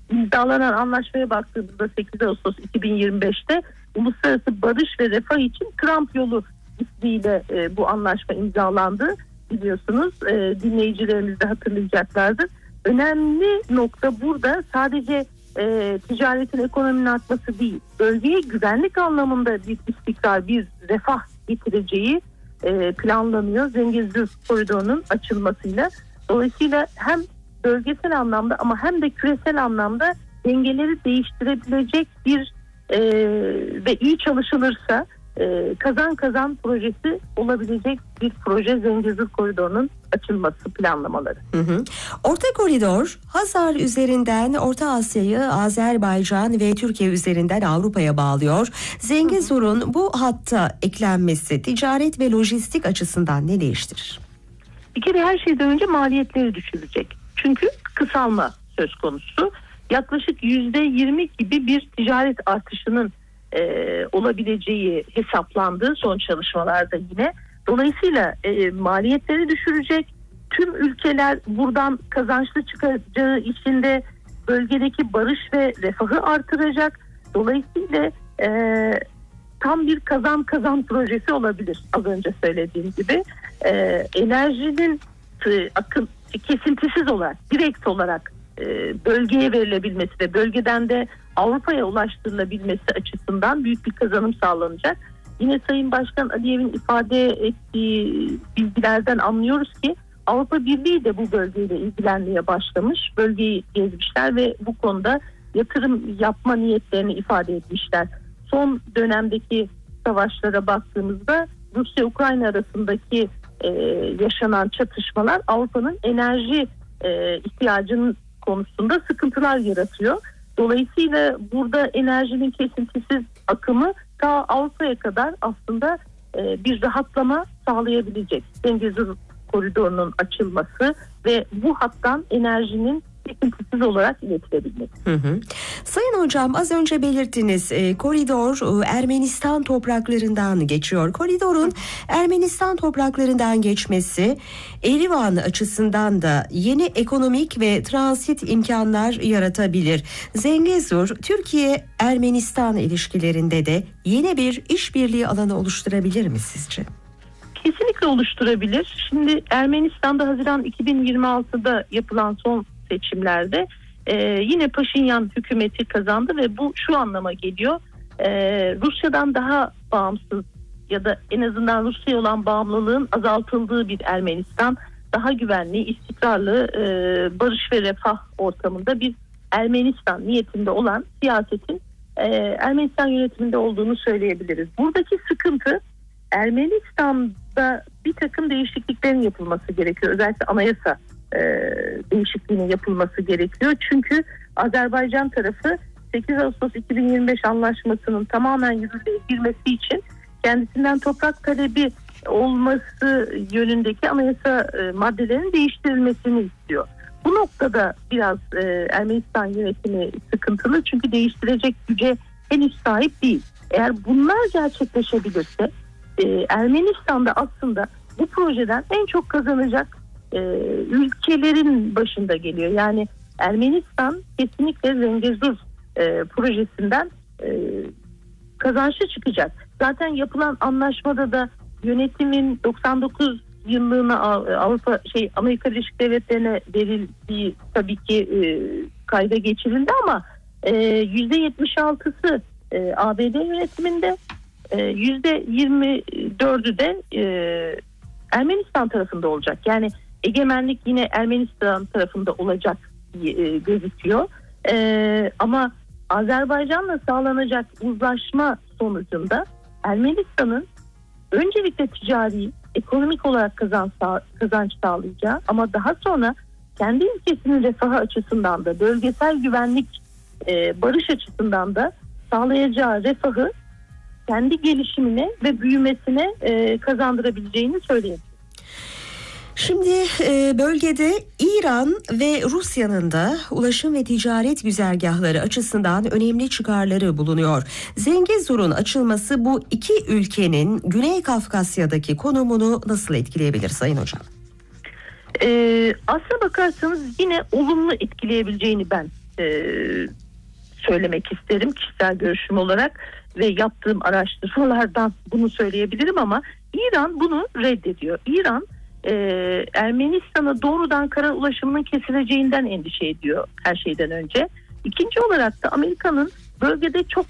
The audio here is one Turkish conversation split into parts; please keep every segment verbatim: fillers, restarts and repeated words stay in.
imzalanan anlaşmaya baktığımızda sekiz Ağustos iki bin yirmi beşte Uluslararası Barış ve Refah için Trump Yolu ismiyle e, bu anlaşma imzalandı. Biliyorsunuz, e, dinleyicilerimiz de hatırlayacaklardır. Önemli nokta burada sadece e, ticaretin, ekonominin artması değil, bölgeye güvenlik anlamında bir istikrar, bir refah getireceği e, planlanıyor Zengezur koridorunun açılmasıyla. Dolayısıyla hem bölgesel anlamda ama hem de küresel anlamda dengeleri değiştirebilecek bir e, ve iyi çalışılırsa e, kazan kazan projesi olabilecek bir proje Zengezur koridorunun açılması planlamaları. Hı hı. Orta koridor Hazar üzerinden Orta Asya'yı Azerbaycan ve Türkiye üzerinden Avrupa'ya bağlıyor. Zengezur'un bu hatta eklenmesi ticaret ve lojistik açısından ne değiştirir? Bir kere her şeyden önce maliyetleri düşürecek. Çünkü kısalma söz konusu. Yaklaşık yüzde yirmi gibi bir ticaret artışının e, olabileceği hesaplandı son çalışmalarda yine. Dolayısıyla e, maliyetleri düşürecek. Tüm ülkeler buradan kazançlı çıkacağı için de bölgedeki barış ve refahı artıracak. Dolayısıyla e, tam bir kazan kazan projesi olabilir az önce söylediğim gibi. E, enerjinin e, akıl kesintisiz olarak, direkt olarak e, bölgeye verilebilmesi ve bölgeden de Avrupa'ya ulaştırılabilmesi açısından büyük bir kazanım sağlanacak. Yine Sayın Başkan Aliyev'in ifade ettiği bilgilerden anlıyoruz ki Avrupa Birliği de bu bölgeyle ilgilenmeye başlamış. Bölgeyi gezmişler ve bu konuda yatırım yapma niyetlerini ifade etmişler. Son dönemdeki savaşlara baktığımızda Rusya-Ukrayna arasındaki e, yaşanan çatışmalar Avrupa'nın enerji e, ihtiyacının konusunda sıkıntılar yaratıyor. Dolayısıyla burada enerjinin kesintisiz akımı ta Avrupa'ya kadar aslında e, bir rahatlama sağlayabilecek. Zengezur koridorunun açılması ve bu hattan enerjinin kesintisiz olarak iletilebilmesi. Hı hı. Sayın Hocam, az önce belirttiniz, e, koridor e, Ermenistan topraklarından geçiyor. Koridorun Ermenistan topraklarından geçmesi Erivan açısından da yeni ekonomik ve transit imkanlar yaratabilir. Zengezur Türkiye-Ermenistan ilişkilerinde de yeni bir işbirliği alanı oluşturabilir mi sizce? Kesinlikle oluşturabilir. Şimdi Ermenistan'da Haziran iki bin yirmi altıda yapılan son seçimlerde e, yine Paşinyan hükümeti kazandı ve bu şu anlama geliyor. E, Rusya'dan daha bağımsız ya da en azından Rusya'ya olan bağımlılığın azaltıldığı bir Ermenistan, daha güvenli, istikrarlı, e, barış ve refah ortamında bir Ermenistan niyetinde olan siyasetin e, Ermenistan yönetiminde olduğunu söyleyebiliriz. Buradaki sıkıntı Ermenistan'da bir takım değişikliklerin yapılması gerekiyor. Özellikle anayasa e, değişikliğinin yapılması gerekiyor. Çünkü Azerbaycan tarafı sekiz Ağustos iki bin yirmi beş anlaşmasının tamamen yürürlüğe girmesi için kendisinden toprak talebi olması yönündeki anayasa e, maddelerinin değiştirilmesini istiyor. Bu noktada biraz e, Ermenistan yönetimi sıkıntılı, çünkü değiştirecek güce henüz sahip değil. Eğer bunlar gerçekleşebilirse e, Ermenistan'da aslında bu projeden en çok kazanacak e, ülkelerin başında geliyor. Yani Ermenistan kesinlikle Zengezur e, projesinden e, kazançlı çıkacak. Zaten yapılan anlaşmada da yönetimin doksan dokuz yıllığına Avrupa şey Amerika Birleşik Devletleri'ne verildiği tabii ki e, kayda geçirildi ama e, yüzde yetmiş altısı e, A B D yönetiminde, e, yüzde yirmi dördü de e, Ermenistan tarafında olacak. Yani egemenlik yine Ermenistan tarafında olacak e, gözüküyor. E, ama Azerbaycan'la sağlanacak uzlaşma sonucunda Ermenistan'ın öncelikle ticari, ekonomik olarak kazanç, kazanç sağlayacağı ama daha sonra kendi ülkesinin refahı açısından da, bölgesel güvenlik, e, barış açısından da sağlayacağı refahı kendi gelişimine ve büyümesine e, kazandırabileceğini söyleyebiliriz. Şimdi e, bölgede İran ve Rusya'nın da ulaşım ve ticaret güzergahları açısından önemli çıkarları bulunuyor. Zengezur'un açılması bu iki ülkenin Güney Kafkasya'daki konumunu nasıl etkileyebilir Sayın Hocam? Ee, aslına bakarsanız yine olumlu etkileyebileceğini ben e, söylemek isterim kişisel görüşüm olarak ve yaptığım araştırmalardan bunu söyleyebilirim ama İran bunu reddediyor. İran e, Ermenistan'a doğrudan kara ulaşımının kesileceğinden endişe ediyor her şeyden önce. İkinci olarak da Amerika'nın bölgede çok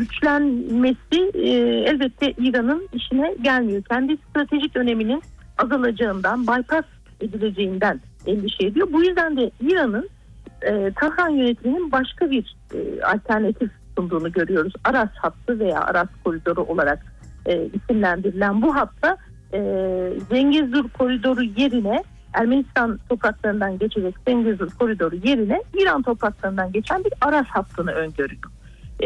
güçlenmesi e, elbette İran'ın işine gelmiyor. Kendi stratejik öneminin azalacağından, bypass edileceğinden endişe ediyor. Bu yüzden de İran'ın e, Tahran yönetiminin başka bir e, alternatif sunduğunu görüyoruz. Aras hattı veya Aras koridoru olarak e, isimlendirilen bu hatta e, Zengezur koridoru yerine Ermenistan topraklarından geçecek Zengezur koridoru yerine İran topraklarından geçen bir Aras hattını öngörüyor. E,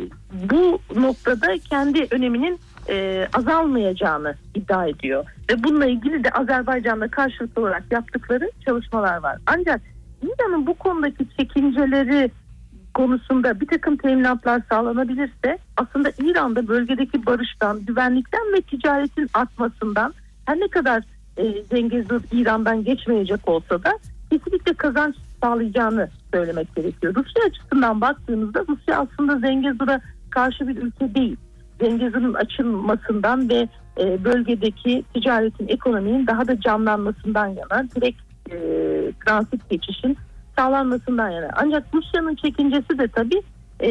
bu noktada kendi öneminin e, azalmayacağını iddia ediyor. Ve bununla ilgili de Azerbaycan'la karşılıklı olarak yaptıkları çalışmalar var. Ancak İran'ın bu konudaki çekinceleri konusunda bir takım teminatlar sağlanabilirse aslında İran'da bölgedeki barıştan, güvenlikten ve ticaretin artmasından her ne kadar e, Zengezur İran'dan geçmeyecek olsa da kesinlikle kazanç sağlayacağını söylemek gerekiyor. Rusya açısından baktığımızda Rusya aslında Zengezur'a karşı bir ülke değil. Zengezur'un açılmasından ve e, bölgedeki ticaretin, ekonominin daha da canlanmasından yana, direkt e, transit geçişin sağlanmasından yana. Ancak Rusya'nın çekincesi de tabii e,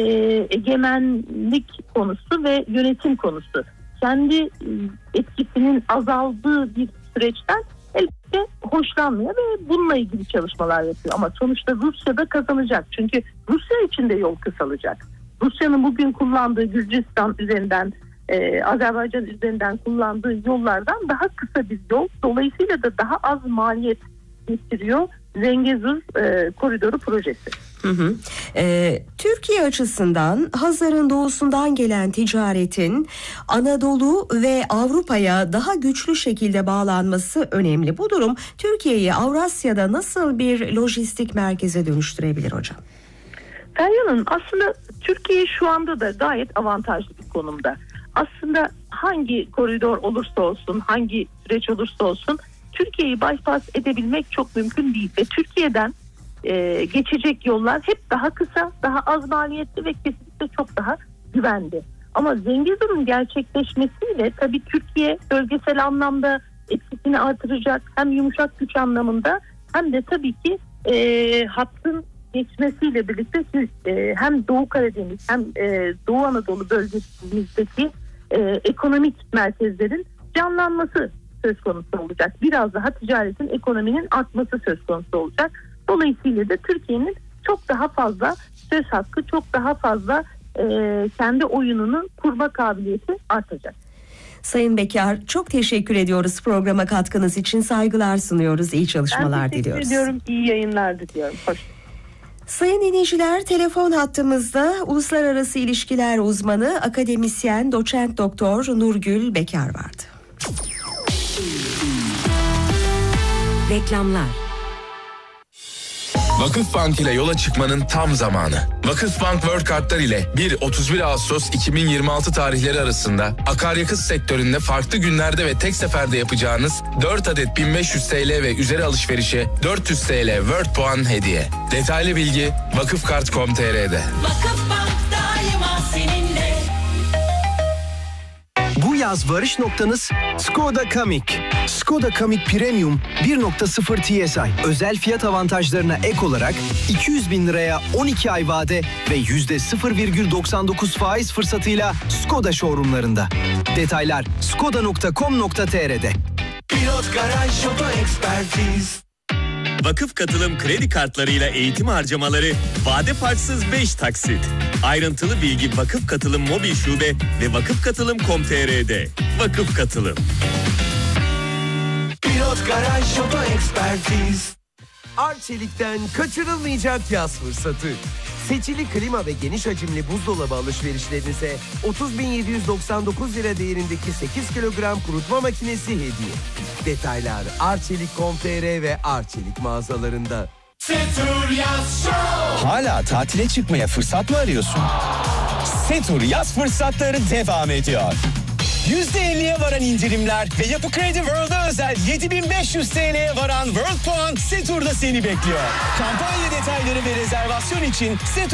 egemenlik konusu ve yönetim konusu. Kendi e, etkisinin azaldığı bir süreçten elbette hoşlanmıyor ve bununla ilgili çalışmalar yapıyor. Ama sonuçta Rusya da kazanacak. Çünkü Rusya için de yol kısalacak. Rusya'nın bugün kullandığı Gürcistan üzerinden, e, Azerbaycan üzerinden kullandığı yollardan daha kısa bir yol. Dolayısıyla da daha az maliyet getiriyor Zengezur e, koridoru projesi. Hı hı. Ee, Türkiye açısından Hazar'ın doğusundan gelen ticaretin Anadolu ve Avrupa'ya daha güçlü şekilde bağlanması önemli. Bu durum Türkiye'yi Avrasya'da nasıl bir lojistik merkeze dönüştürebilir hocam? Feryal'ın aslında Türkiye şu anda da gayet avantajlı bir konumda. Aslında hangi koridor olursa olsun, hangi süreç olursa olsun Türkiye'yi bypass edebilmek çok mümkün değil. Ve Türkiye'den e, geçecek yollar hep daha kısa, daha az maliyetli ve kesinlikle çok daha güvenli. Ama Zengezur'un gerçekleşmesiyle tabii Türkiye bölgesel anlamda etkisini artıracak. Hem yumuşak güç anlamında hem de tabii ki e, hattın geçmesiyle birlikte e, hem Doğu Karadeniz hem e, Doğu Anadolu bölgesindeki e, ekonomik merkezlerin canlanması söz konusu olacak. Biraz daha ticaretin, ekonominin artması söz konusu olacak. Dolayısıyla da Türkiye'nin çok daha fazla söz hakkı, çok daha fazla e, kendi oyununu kurma kabiliyeti artacak. Sayın Bekar, çok teşekkür ediyoruz programa katkınız için, saygılar sunuyoruz, iyi çalışmalar ben diliyoruz. Ben ediyorum, iyi yayınlar diliyorum. Hoş. Sayın dinleyiciler, telefon hattımızda uluslararası ilişkiler uzmanı, akademisyen, doçent doktor Nurgül Bekar vardı. Reklamlar. Vakıfbank ile yola çıkmanın tam zamanı. Vakıfbank World Kartlar ile bir otuz bir Ağustos iki bin yirmi altı tarihleri arasında akaryakıt sektöründe farklı günlerde ve tek seferde yapacağınız dört adet bin beş yüz TL ve üzeri alışverişe dört yüz TL World Puan hediye. Detaylı bilgi vakıfkart nokta com nokta tr'de. Vakıfbank daima seninle. Bu yaz varış noktanız Skoda Kamiq. Skoda Kamiq Premium bir nokta sıfır T S I. Özel fiyat avantajlarına ek olarak iki yüz bin liraya on iki ay vade ve yüzde sıfır virgül doksan dokuz faiz fırsatıyla Skoda showroomlarında. Detaylar skoda nokta com nokta tr'de. Pilot Garaj Oto Ekspertiz. Vakıf Katılım kredi kartlarıyla eğitim harcamaları vade farksız beş taksit. Ayrıntılı bilgi Vakıf Katılım mobil şube ve vakıf katılım nokta com nokta tr'de. Vakıf Katılım. Pilot Garaj Oto Ekspertiz. Arçelik'ten kaçırılmayacak yaz fırsatı. Seçili klima ve geniş hacimli buzdolabı alışverişlerinize otuz bin yedi yüz doksan dokuz lira değerindeki sekiz kilogram kurutma makinesi hediye. Detaylar arçelik nokta com nokta tr ve Arçelik mağazalarında. Setur Yaz Show. Hala tatile çıkmaya fırsat mı arıyorsun? Setur yaz fırsatları devam ediyor. yüzde elliye varan indirimler ve Yapı Kredi World'a özel yedi bin beş yüz T L'ye varan World Puan Setur'da seni bekliyor. Kampanya detayları ve rezervasyon için Setur